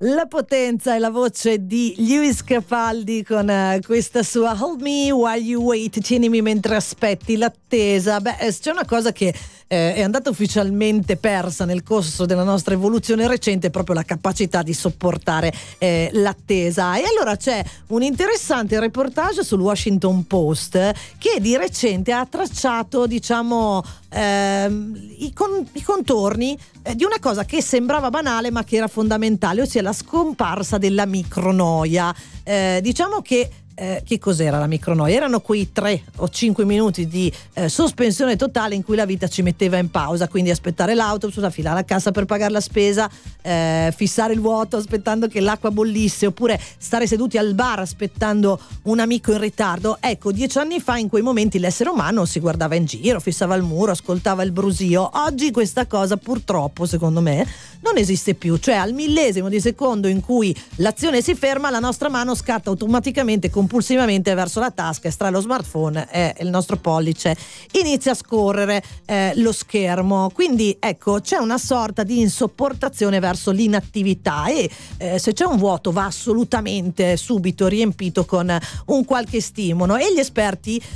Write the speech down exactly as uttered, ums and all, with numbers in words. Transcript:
La potenza e la voce di Lewis Capaldi con uh, questa sua Hold Me While You Wait, tienimi mentre aspetti, l'attesa. Beh, c'è una cosa che eh, è andata ufficialmente persa nel corso della nostra evoluzione recente, proprio la capacità di sopportare eh, l'attesa. E allora c'è un interessante reportage sul Washington Post che di recente ha tracciato, diciamo, ehm, i, con, i contorni eh, di una cosa che sembrava banale ma che era fondamentale, ossia la scomparsa della micronoia. Eh, diciamo che Eh, che cos'era la micronoia? Erano quei tre o cinque minuti di eh, sospensione totale in cui la vita ci metteva in pausa, quindi aspettare l'autobus, affilare la cassa per pagare la spesa, eh, fissare il vuoto aspettando che l'acqua bollisse, oppure stare seduti al bar aspettando un amico in ritardo. Ecco, dieci anni fa in quei momenti l'essere umano si guardava in giro, fissava il muro, ascoltava il brusio. Oggi questa cosa purtroppo, secondo me, non esiste più, cioè al millesimo di secondo in cui l'azione si ferma, la nostra mano scatta automaticamente, compulsivamente verso la tasca, estrae lo smartphone e il nostro pollice inizia a scorrere eh, lo schermo. Quindi ecco, c'è una sorta di insopportazione verso l'inattività e eh, se c'è un vuoto va assolutamente subito riempito con un qualche stimolo, e gli esperti